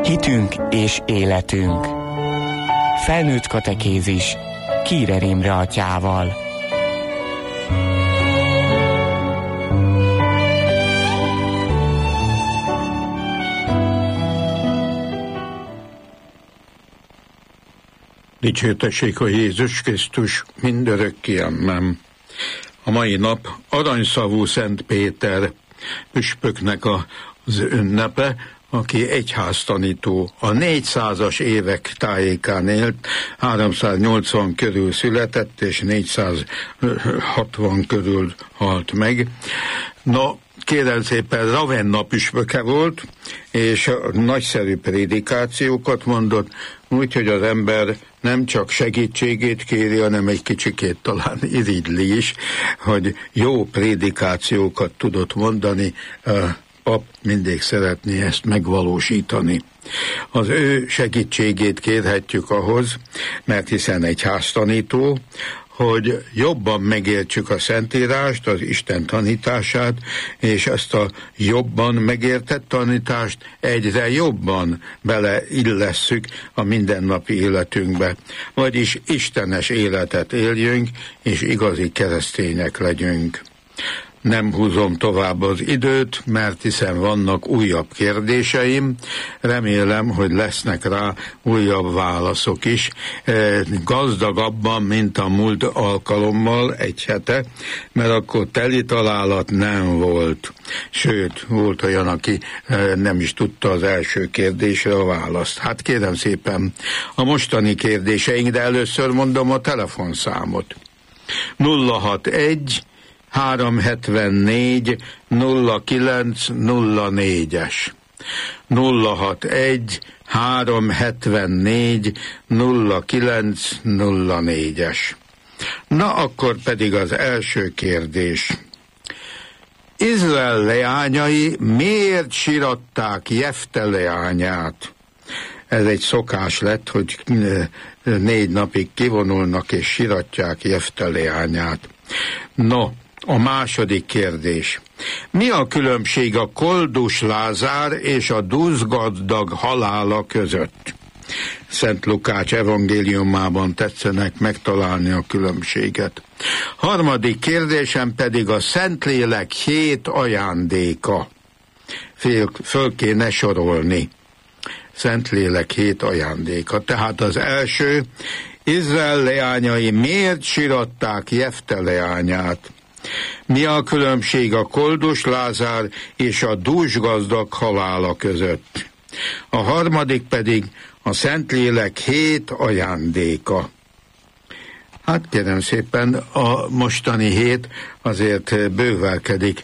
Hitünk és életünk. Felnőtt katekézis Kírer Imre atyával. Dicsértessék a Jézus Krisztus mindörökké, amen. A mai nap aranyszavú Szent Péter püspöknek az ünnepe, aki egyháztanító. A 400-as évek tájékán élt, 380 körül született, és 460 körül halt meg. Na, kérem szépen, Ravenna püspöke volt, és nagyszerű prédikációkat mondott, úgyhogy az ember nem csak segítségét kéri, hanem egy kicsikét talán irigyli is, hogy jó prédikációkat tudott mondani. Pap mindig szeretné ezt megvalósítani. Az ő segítségét kérhetjük ahhoz, mert hiszen egy háztanító, hogy jobban megértsük a Szentírást, az Isten tanítását, és ezt a jobban megértett tanítást egyre jobban beleillesszük a mindennapi életünkbe. Vagyis istenes életet éljünk, és igazi keresztények legyünk. Nem húzom tovább az időt, mert hiszen vannak újabb kérdéseim. Remélem, hogy lesznek rá újabb válaszok is. Gazdagabban, mint a múlt alkalommal egy hete, mert akkor teli találat nem volt. Sőt, volt olyan, aki nem is tudta az első kérdésre a választ. Hát kérem szépen, a mostani kérdéseink, de először mondom a telefonszámot. 061 374 0904-es 061 374 0904-es. Na, akkor pedig az első kérdés. Izrael leányai miért siratták Jefte leányát? Ez egy szokás lett, hogy 4 napig kivonulnak és siratják Jefte leányát. No, a második kérdés. Mi a különbség a Koldus Lázár és a dúszgazdag halála között? Szent Lukács evangéliumában tetszenek megtalálni a különbséget. Harmadik kérdésem pedig a Szentlélek 7 ajándéka. Föl kéne sorolni. Szentlélek 7 ajándéka. Tehát az első, Izrael leányai miért siratták Jefte leányát? Mi a különbség a Koldus Lázár és a dúsgazdag halála között? A harmadik pedig a Szentlélek 7 ajándéka. Hát kérem szépen, a mostani hét azért bővelkedik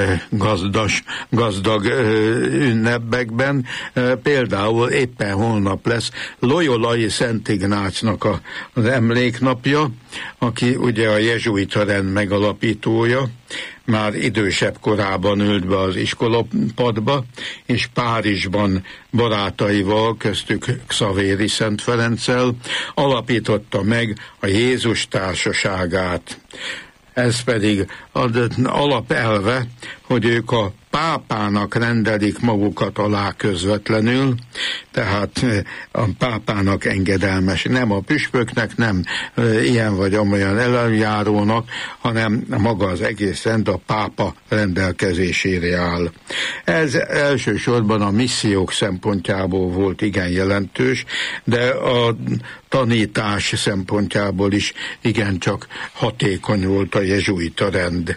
gazdag ünnepekben. Például éppen holnap lesz Loyolai Szent Ignácnak az emléknapja, aki ugye a jezsuita rend megalapítója, már idősebb korában ült be az iskolapadba, és Párizsban barátaival, köztük Xavéri Szent Ferenccel alapította meg a Jézus társaságát. Ez pedig alapelve, hogy ők a pápának rendelik magukat alá közvetlenül, tehát a pápának engedelmes, nem a püspöknek, nem ilyen vagy amolyan ellenjárónak, hanem maga az egész rend a pápa rendelkezésére áll. Ez elsősorban a missziók szempontjából volt igen jelentős, de a tanítás szempontjából is igencsak hatékony volt a jezsuita rend.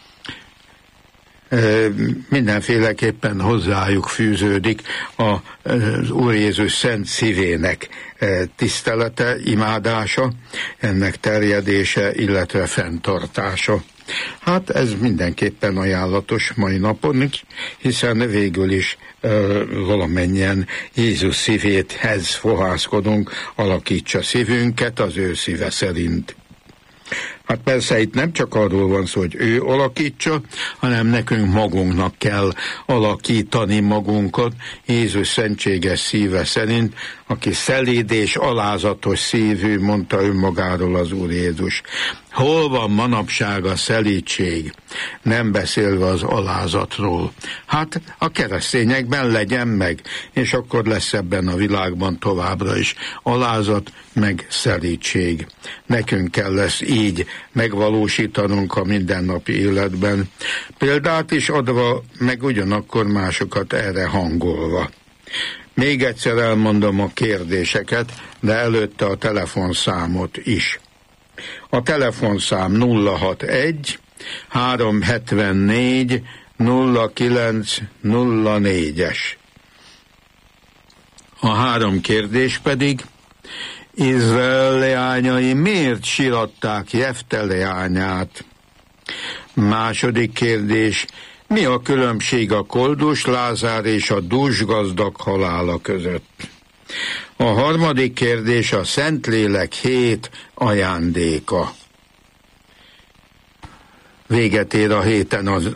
Mindenféleképpen hozzájuk fűződik az Úr Jézus szent szívének tisztelete, imádása, ennek terjedése, illetve fenntartása. Hát ez mindenképpen ajánlatos mai napon is, hiszen végül is valamennyien Jézus szívéhez fohászkodunk, alakítsa szívünket az ő szíve szerint. Hát persze itt nem csak arról van szó, hogy ő alakítsa, hanem nekünk magunknak kell alakítani magunkat Jézus szentséges szíve szerint, aki szelíd és alázatos szívű, mondta önmagáról az Úr Jézus. Hol van manapság a szelídség, nem beszélve az alázatról? Hát a keresztényekben legyen meg, és akkor lesz ebben a világban továbbra is alázat, meg szelídség. Nekünk kell ezt így megvalósítanunk a mindennapi életben, példát is adva, meg ugyanakkor másokat erre hangolva. Még egyszer elmondom a kérdéseket, de előtte a telefonszámot is. A telefonszám 061 374 0904-es. A 3 kérdés pedig: Izrael leányai miért siratták Jefte leányát? Második kérdés: mi a különbség a koldus Lázár és a dúsgazdag halála között? A harmadik kérdés: a Szentlélek 7 ajándéka. Véget ér a héten az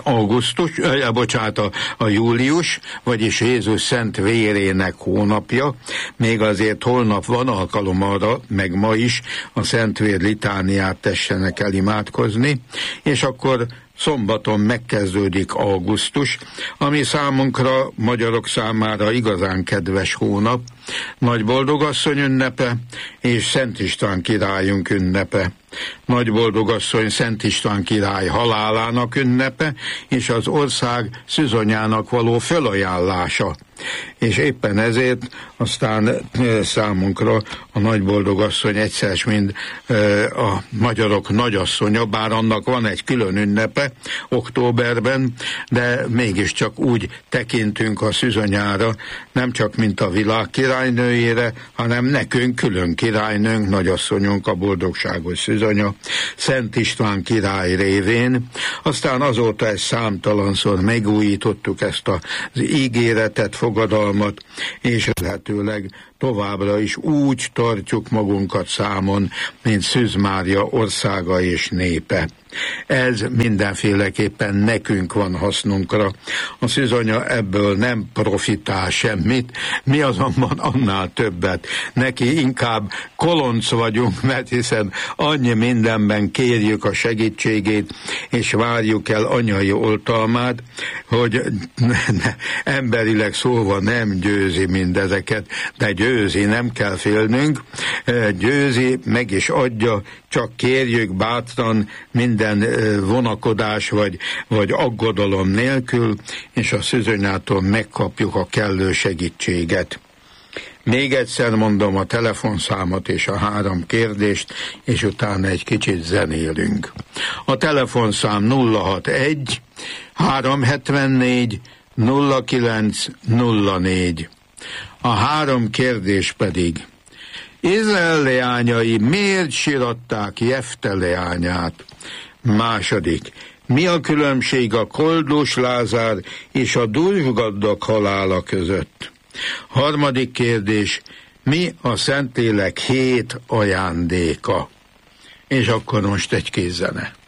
a július, vagyis Jézus szent vérének hónapja. Még azért holnap van alkalom arra, meg ma is a Szentvér litániát tessenek el imádkozni, és akkor szombaton megkezdődik augusztus, ami számunkra, magyarok számára igazán kedves hónap, Nagy Boldogasszony ünnepe és Szent István királyunk ünnepe. Nagy Boldogasszony Szent István király halálának ünnepe, és az ország szűzanyának való fölajánlása. És éppen ezért aztán számunkra a Nagy Boldogasszony egyszer mind a magyarok nagyasszonya, bár annak van egy külön ünnepe októberben, de mégiscsak úgy tekintünk a szűzanyára, nem csak mint a világ királynőjére, hanem nekünk külön királynőnk, nagyasszonyunk, a boldogságos szűzanya, Szent István király révén. Aztán azóta ezt számtalanszor megújítottuk, ezt az ígéretet, fogadalmat, és lehetőleg továbbra is úgy tartjuk magunkat számon, mint Szűz Mária országa és népe. Ez mindenféleképpen nekünk van hasznunkra. A szűzanya ebből nem profitál semmit, mi azonban annál többet. Neki inkább kolonc vagyunk, mert hiszen annyi mindenben kérjük a segítségét, és várjuk el anyai oltalmát, hogy emberileg szólva nem győzi mindezeket, de győzi, nem kell félnünk, győzi, meg is adja, csak kérjük bátran, minden vonakodás vagy aggodalom nélkül, és a szűzanyától megkapjuk a kellő segítséget. Még egyszer mondom a telefonszámot és a 3 kérdést, és utána egy kicsit zenélünk. A telefonszám 061 374 0904. A 3 kérdés pedig: Izrael leányai miért siratták Jefte leányát? Második: mi a különbség a koldus Lázár és a dúsgazdag halála között? Harmadik kérdés: mi a Szentlélek 7 ajándéka? És akkor most egy kis zene.